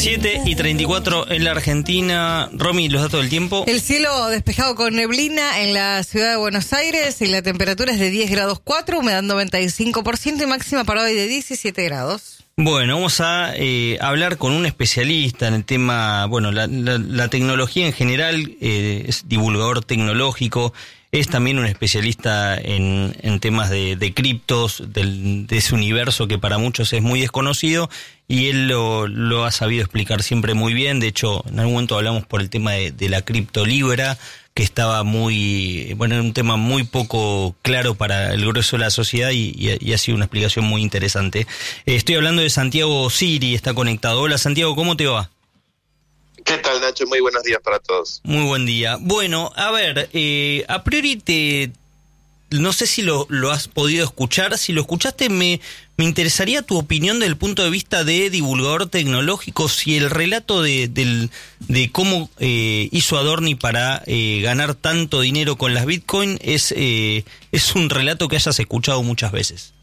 7:34 en la Argentina. Romy, los datos del tiempo. El cielo despejado con neblina en la ciudad de Buenos Aires y la temperatura es de 10 grados 4, humedad 95% y máxima para hoy de 17 grados. Bueno, vamos a hablar con un especialista en el tema, bueno, la tecnología en general, es divulgador tecnológico, es también un especialista en temas de criptos, de ese universo que para muchos es muy desconocido, y él lo ha sabido explicar siempre muy bien. De hecho, en algún momento hablamos por el tema de la criptolibra, que estaba era un tema muy poco claro para el grueso de la sociedad y ha sido una explicación muy interesante. Estoy hablando de Santiago Siri, está conectado. Hola Santiago, ¿cómo te va? ¿Qué tal, Nacho? Muy buenos días para todos. Muy buen día. Bueno, a ver, a priori no sé si lo has podido escuchar. Si lo escuchaste, me interesaría tu opinión desde el punto de vista de divulgador tecnológico, si el relato de cómo hizo Adorni para ganar tanto dinero con las Bitcoin es un relato que hayas escuchado muchas veces.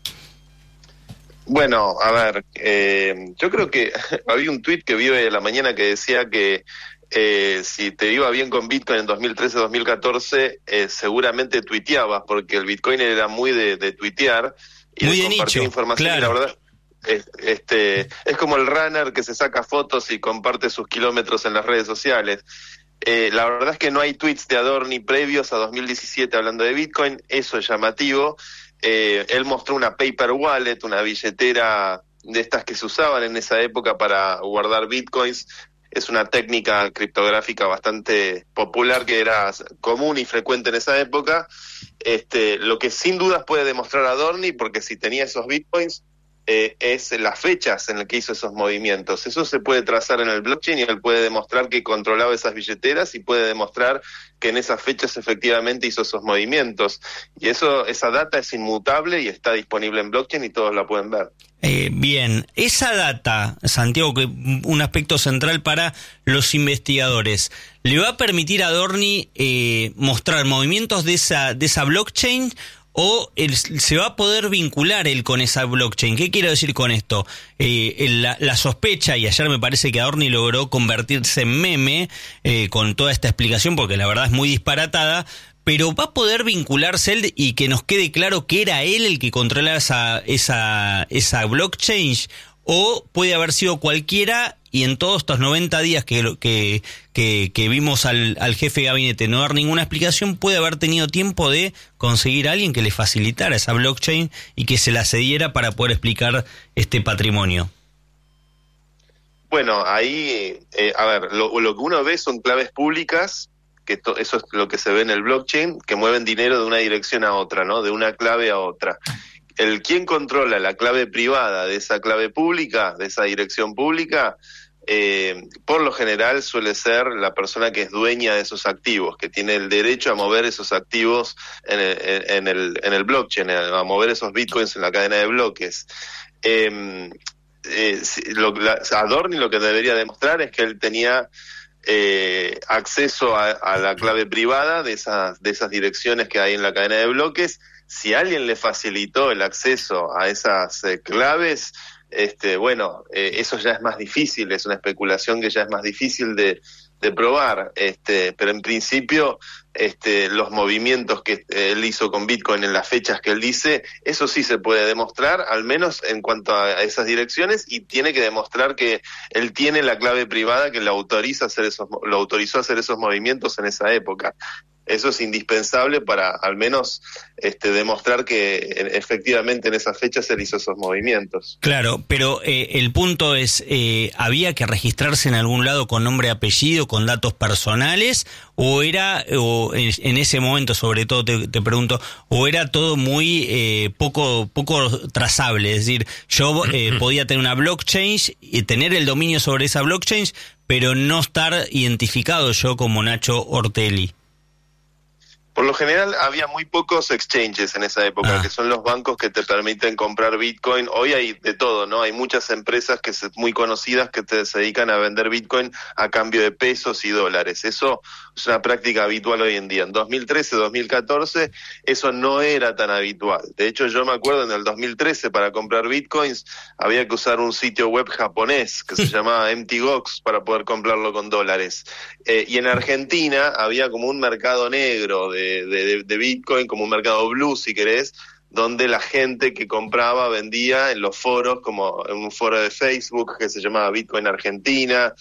Bueno, a ver, yo creo que había un tuit que vi hoy de la mañana que decía que si te iba bien con Bitcoin en 2013-2014, seguramente tuiteabas, porque el Bitcoin era muy de tuitear y muy de de compartir nicho, información. claro. Y la verdad, es como el runner que se saca fotos y comparte sus kilómetros en las redes sociales. La verdad es que no hay tweets de Adorni previos a 2017 hablando de Bitcoin, eso es llamativo. Él mostró una paper wallet, una billetera de estas que se usaban en esa época para guardar bitcoins. Es una técnica criptográfica bastante popular que era común y frecuente en esa época. Lo que sin dudas puede demostrar Adorni, porque si tenía esos bitcoins, es las fechas en las que hizo esos movimientos. Eso se puede trazar en el blockchain y él puede demostrar que controlaba esas billeteras y puede demostrar que en esas fechas efectivamente hizo esos movimientos. Y esa data es inmutable y está disponible en blockchain y todos la pueden ver. Bien, esa data, Santiago, que un aspecto central para los investigadores, ¿le va a permitir a Adorni mostrar movimientos de esa blockchain? ¿O se va a poder vincular él con esa blockchain? ¿Qué quiero decir con esto? La sospecha, y ayer me parece que Adorni logró convertirse en meme con toda esta explicación, porque la verdad es muy disparatada, pero ¿va a poder vincularse él y que nos quede claro que era él el que controlaba esa blockchain? ¿O puede haber sido cualquiera y en todos estos 90 días que vimos al jefe de gabinete no dar ninguna explicación, puede haber tenido tiempo de conseguir a alguien que le facilitara esa blockchain y que se la cediera para poder explicar este patrimonio? Bueno, ahí, a ver, lo que uno ve son claves públicas, que eso es lo que se ve en el blockchain, que mueven dinero de una dirección a otra, ¿no? De una clave a otra. Quien controla la clave privada de esa clave pública, de esa dirección pública, por lo general suele ser la persona que es dueña de esos activos, que tiene el derecho a mover esos activos en el blockchain, a mover esos bitcoins en la cadena de bloques. Adorni lo que debería demostrar es que él tenía acceso a la clave privada de esas direcciones que hay en la cadena de bloques. Si alguien le facilitó el acceso a esas claves, eso ya es más difícil, es una especulación que ya es más difícil de probar, pero en principio los movimientos que él hizo con Bitcoin en las fechas que él dice, eso sí se puede demostrar, al menos en cuanto a esas direcciones, y tiene que demostrar que él tiene la clave privada que lo autorizó a hacer esos movimientos en esa época. Eso es indispensable para al menos demostrar que efectivamente en esas fechas él hizo esos movimientos. Claro, pero el punto es, ¿había que registrarse en algún lado con nombre y apellido, con datos personales? ¿O en ese momento, sobre todo te pregunto, o era todo muy poco trazable? Es decir, yo podía tener una blockchain y tener el dominio sobre esa blockchain, pero no estar identificado yo como Nacho Ortelli. Por lo general había muy pocos exchanges en esa época, que son los bancos que te permiten comprar Bitcoin. Hoy hay de todo, ¿no? Hay muchas empresas muy conocidas que se dedican a vender Bitcoin a cambio de pesos y dólares. Eso es una práctica habitual hoy en día. En 2013, 2014, eso no era tan habitual. De hecho, yo me acuerdo en el 2013 para comprar Bitcoins había que usar un sitio web japonés que se llamaba MTGOX para poder comprarlo con dólares. Y en Argentina había como un mercado negro de Bitcoin, como un mercado blue, si querés, donde la gente que compraba vendía en los foros, como en un foro de Facebook que se llamaba Bitcoin Argentina.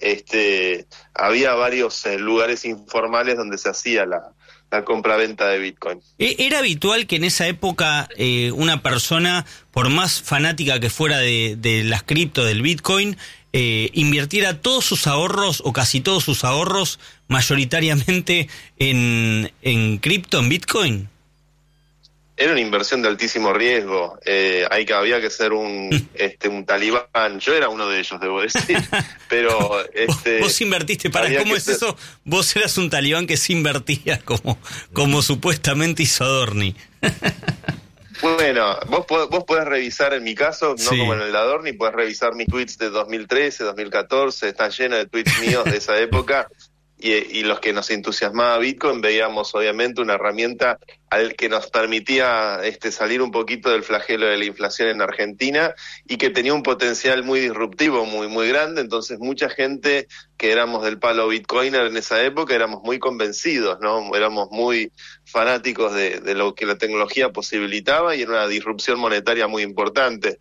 Había varios lugares informales donde se hacía la compra-venta de Bitcoin. ¿Era habitual que en esa época una persona, por más fanática que fuera de las cripto, del Bitcoin, invirtiera todos sus ahorros o casi todos sus ahorros mayoritariamente en cripto, en Bitcoin? Era una inversión de altísimo riesgo. Había que ser un talibán. Yo era uno de ellos, debo decir. Pero vos invertiste ¿cómo es eso? Vos eras un talibán que se invertía como supuestamente hizo Adorni. Bueno, vos podés revisar en mi caso, no como en el de Adorni, podés revisar mis tweets de 2013, 2014, está lleno de tweets míos de esa época. Y los que nos entusiasmaba Bitcoin, veíamos obviamente una herramienta que nos permitía salir un poquito del flagelo de la inflación en Argentina y que tenía un potencial muy disruptivo, muy, muy grande. Entonces mucha gente que éramos del palo Bitcoiner en esa época éramos muy convencidos, ¿no? Éramos muy fanáticos de lo que la tecnología posibilitaba y era una disrupción monetaria muy importante.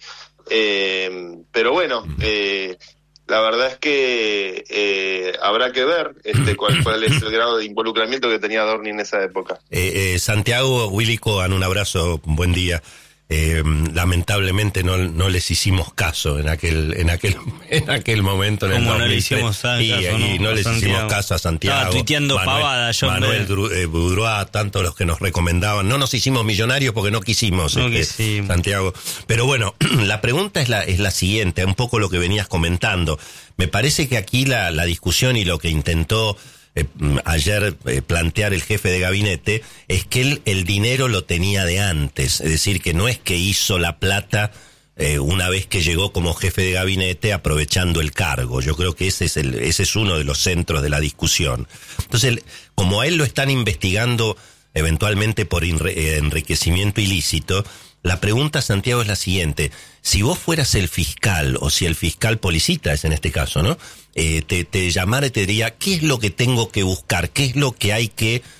Pero bueno, la verdad es que habrá que ver cuál es el grado de involucramiento que tenía Adorni en esa época. Santiago, Willy Cohen, un abrazo, buen día. Lamentablemente no les hicimos caso en aquel momento. Como no le hicimos caso, y no les hicimos caso a Santiago. Estaba tuiteando pavada. Manuel Boudrois, tanto los que nos recomendaban. No nos hicimos millonarios porque no quisimos, Santiago. Pero bueno, la pregunta es la siguiente, un poco lo que venías comentando. Me parece que aquí la discusión y lo que intentó ayer plantear el jefe de gabinete es que el dinero lo tenía de antes, es decir, que no es que hizo la plata una vez que llegó como jefe de gabinete aprovechando el cargo. Yo creo que ese es uno de los centros de la discusión. Entonces, como a él lo están investigando eventualmente por enriquecimiento ilícito, la pregunta, Santiago, es la siguiente: si vos fueras el fiscal, o si el fiscal Policita es en este caso, ¿no? Te llamara y te diría, ¿qué es lo que tengo que buscar? ¿Qué es lo que hay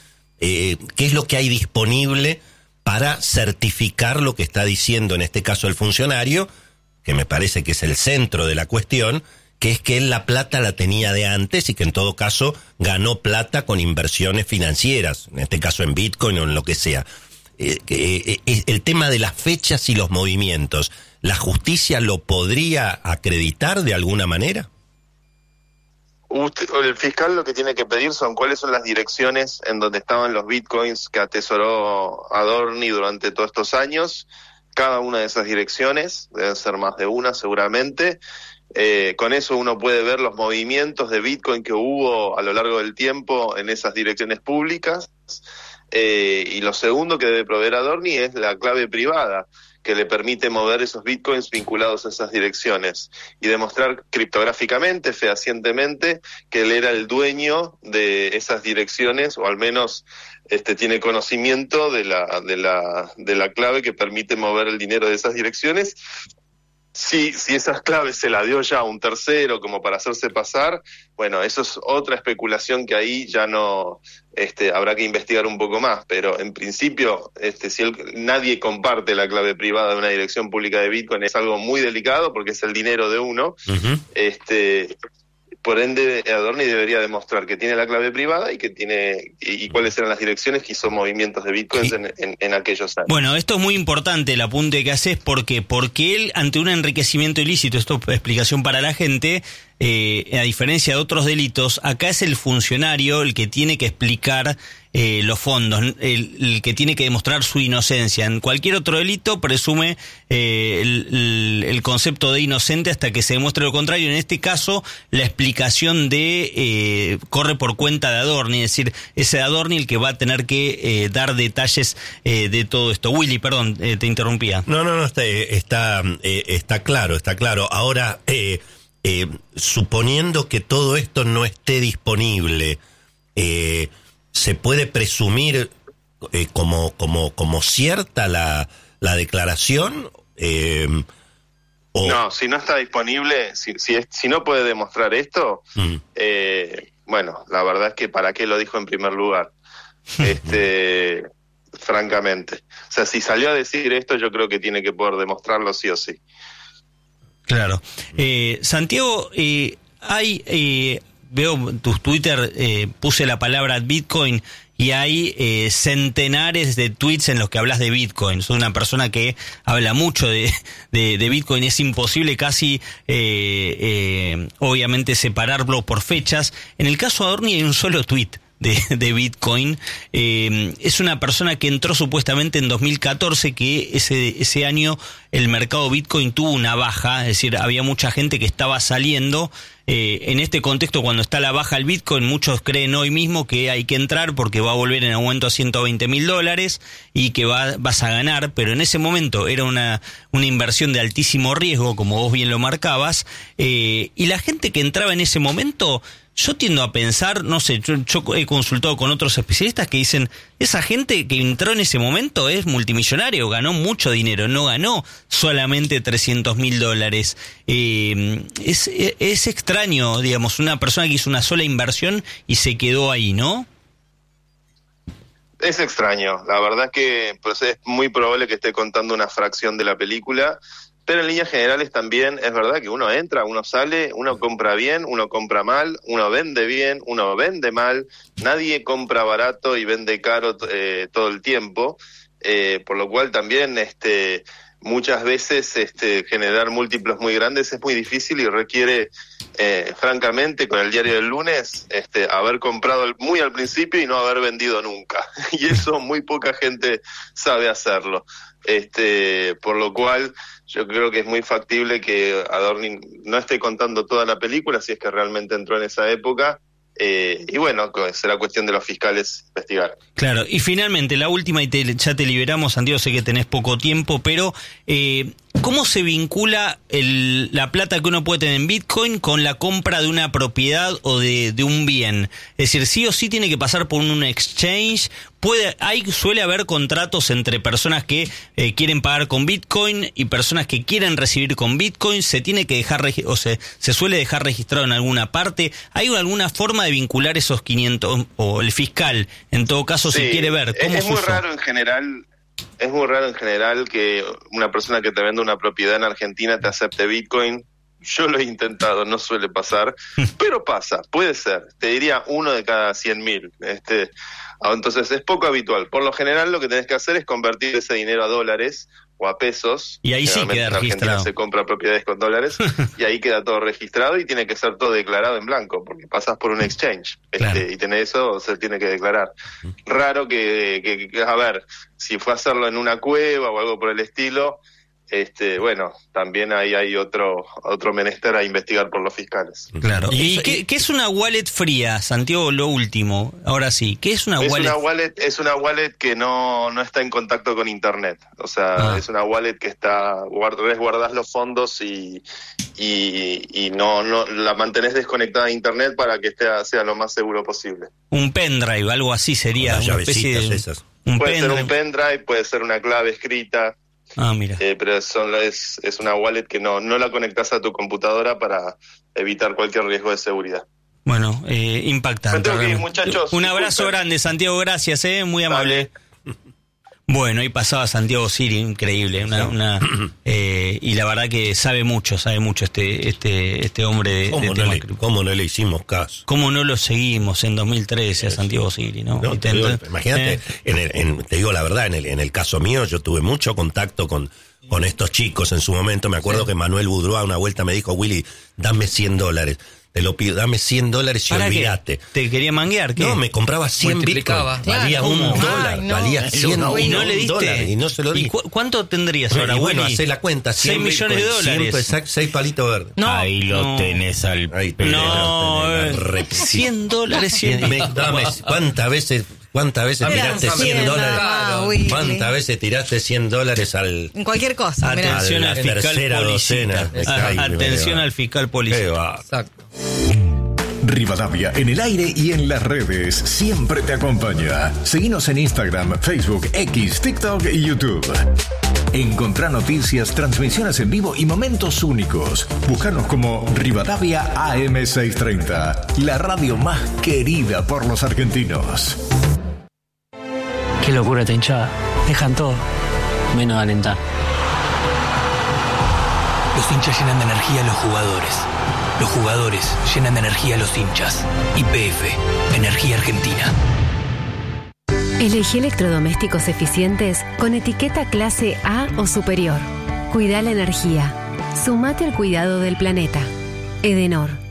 disponible para certificar lo que está diciendo, en este caso el funcionario, que me parece que es el centro de la cuestión, que es que él la plata la tenía de antes y que en todo caso ganó plata con inversiones financieras, en este caso en Bitcoin o en lo que sea? El tema de las fechas y los movimientos, ¿la justicia lo podría acreditar de alguna manera? El fiscal lo que tiene que pedir son cuáles son las direcciones en donde estaban los bitcoins que atesoró Adorni durante todos estos años. Cada una de esas direcciones, deben ser más de una seguramente. Con eso uno puede ver los movimientos de bitcoin que hubo a lo largo del tiempo en esas direcciones públicas. Y lo segundo que debe proveer Adorni es la clave privada, que le permite mover esos bitcoins vinculados a esas direcciones y demostrar criptográficamente, fehacientemente, que él era el dueño de esas direcciones, o al menos tiene conocimiento de la clave que permite mover el dinero de esas direcciones. Si esas claves se la dio ya a un tercero como para hacerse pasar, bueno, eso es otra especulación que ahí ya no habrá que investigar un poco más, pero en principio si nadie comparte la clave privada de una dirección pública de Bitcoin, es algo muy delicado porque es el dinero de uno. Uh-huh. Por ende, Adorni debería demostrar que tiene la clave privada y cuáles eran las direcciones que hizo movimientos de bitcoins en aquellos años. Bueno, esto es muy importante, el apunte que haces, porque él, ante un enriquecimiento ilícito, esto es explicación para la gente, a diferencia de otros delitos, acá es el funcionario el que tiene que explicar los fondos. El que tiene que demostrar su inocencia. En cualquier otro delito presume el concepto de inocente hasta que se demuestre lo contrario. En este caso, la explicación corre por cuenta de Adorni, es decir, es Adorni el que va a tener que dar detalles de todo esto. Willy, perdón, te interrumpía. No, está claro. Ahora, suponiendo que todo esto no esté disponible, ¿se puede presumir como cierta la declaración? No, si no está disponible, si no puede demostrar esto, bueno, la verdad es que ¿para qué lo dijo en primer lugar? Francamente. O sea, si salió a decir esto, yo creo que tiene que poder demostrarlo sí o sí. Claro. Santiago, veo tus Twitter, puse la palabra Bitcoin y hay centenares de tweets en los que hablas de Bitcoin. Sos una persona que habla mucho de Bitcoin. Es imposible casi, obviamente, separarlo por fechas. En el caso de Adorni hay un solo tweet de Bitcoin. Es una persona que entró supuestamente en 2014, que ese año el mercado Bitcoin tuvo una baja, es decir, había mucha gente que estaba saliendo. En este contexto, cuando está la baja el Bitcoin, muchos creen hoy mismo que hay que entrar porque va a volver en aumento a $120,000 y que vas a ganar, pero en ese momento era una inversión de altísimo riesgo, como vos bien lo marcabas, y la gente que entraba en ese momento, yo tiendo a pensar, no sé, yo he consultado con otros especialistas que dicen, esa gente que entró en ese momento es multimillonario, ganó mucho dinero, no ganó solamente $300,000. Es extraño, digamos, una persona que hizo una sola inversión y se quedó ahí, ¿no? Es extraño, la verdad es que pues, es muy probable que esté contando una fracción de la película. Pero en líneas generales también es verdad que uno entra, uno sale, uno compra bien, uno compra mal, uno vende bien, uno vende mal, nadie compra barato y vende caro todo el tiempo, por lo cual también muchas veces generar múltiplos muy grandes es muy difícil y requiere, francamente, con el diario del lunes, haber comprado muy al principio y no haber vendido nunca. Y eso muy poca gente sabe hacerlo. Por lo cual yo creo que es muy factible que Adorni no esté contando toda la película, si es que realmente entró en esa época, y bueno, será cuestión de los fiscales investigar. Claro, y finalmente la última, y ya te liberamos, Santiago, sé que tenés poco tiempo, pero ¿cómo se vincula la plata que uno puede tener en Bitcoin con la compra de una propiedad o de un bien? Es decir, sí o sí tiene que pasar por un exchange. Suele haber contratos entre personas que quieren pagar con Bitcoin y personas que quieren recibir con Bitcoin. Se tiene que dejar se suele dejar registrado en alguna parte. ¿Hay alguna forma de vincular esos 500 o el fiscal, en todo caso, si quiere ver cómo es muy raro en general? Es muy raro en general que una persona que te vende una propiedad en Argentina te acepte Bitcoin. Yo lo he intentado, no suele pasar, pero pasa, puede ser. Te diría 1 de cada 100.000. Entonces es poco habitual. Por lo general lo que tenés que hacer es convertir ese dinero a dólares o a pesos. Y ahí sí queda en Argentina registrado. Se compra propiedades con dólares y ahí queda todo registrado y tiene que ser todo declarado en blanco porque pasas por un exchange. Claro. Y tenés eso, se tiene que declarar. Raro que, a ver, si fue a hacerlo en una cueva o algo por el estilo, bueno, también ahí hay otro menester a investigar por los fiscales. Claro. ¿Y qué es una wallet fría, Santiago? Lo último, ahora sí, ¿qué es una wallet? Es una wallet que no está en contacto con internet. O sea, es una wallet que resguardás los fondos y no la mantenés desconectada de internet para que sea lo más seguro posible. Un pendrive, algo así sería. Una especie de esas. Puede ser un pendrive, puede ser una clave escrita. Mira. Pero es una wallet que no la conectás a tu computadora para evitar cualquier riesgo de seguridad. Bueno, impactante. Muchachos, un abrazo grande, Santiago, gracias, muy amable. Vale. Bueno, ahí pasaba Santiago Siri, increíble, y la verdad que sabe mucho este hombre de tema. ¿Cómo no le hicimos caso? ¿Cómo no lo seguimos en 2013 a Santiago Siri, no? Imagínate, te digo la verdad, en el caso mío yo tuve mucho contacto con estos chicos en su momento. Me acuerdo que Manuel Boudrois una vuelta me dijo, Willy, dame $100. te lo pido, dame $100 y olvídate. ¿Te quería manguear? ¿Qué? No, me compraba 100 bitcoins. Valía $1, valía $100 ¿Y no le diste? dólares y no se lo di. ¿Y cuánto tendrías ahora, bueno, Willy? hacé la cuenta. 6 millones de dólares. 6 palitos verdes. No. Ahí lo tenés al $100. 100. ¿Cuántas veces tiraste $100? ¿Cuántas veces tiraste $100 al... En cualquier cosa. Atención al fiscal docena? Atención al fiscal policía. Exacto. Rivadavia en el aire y en las redes siempre te acompaña. Seguinos en Instagram, Facebook, X, TikTok y YouTube. Encontrá noticias, transmisiones en vivo y momentos únicos. Búscanos como Rivadavia AM630, la radio más querida por los argentinos. Qué locura esta hinchada. Dejan todo, menos alentar. Los hinchas llenan de energía a los jugadores. Los jugadores llenan de energía a los hinchas. YPF, Energía Argentina. Elegí electrodomésticos eficientes con etiqueta clase A o superior. Cuida la energía. Sumate al cuidado del planeta. Edenor.